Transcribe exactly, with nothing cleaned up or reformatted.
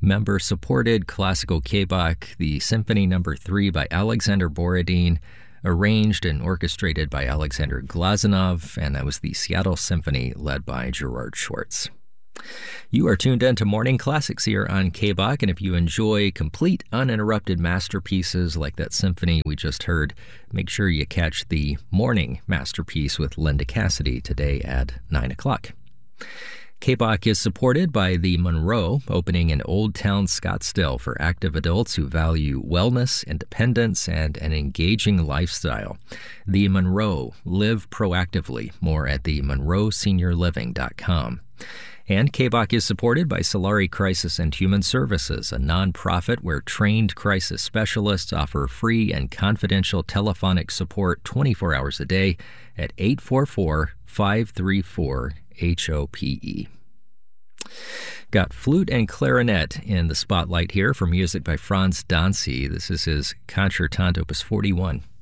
member-supported classical K-Bach, the Symphony Number three by Alexander Borodin, arranged and orchestrated by Alexander Glazunov, and that was the Seattle Symphony led by Gerard Schwartz. You are tuned in to Morning Classics here on K-Bach, and if you enjoy complete, uninterrupted masterpieces like that symphony we just heard, make sure you catch the Morning Masterpiece with Linda Cassidy today at nine o'clock. K-Bach is supported by the Monroe, opening in Old Town Scottsdale for active adults who value wellness, independence, and an engaging lifestyle. The Monroe, live proactively. More at the monroe senior living dot com. And K-Bach is supported by Solari Crisis and Human Services, a nonprofit where trained crisis specialists offer free and confidential telephonic support twenty-four hours a day at eight four four, five three four, H O P E. Got flute and clarinet in the spotlight here for music by Franz Dancy. This is his Concertante Opus forty-one.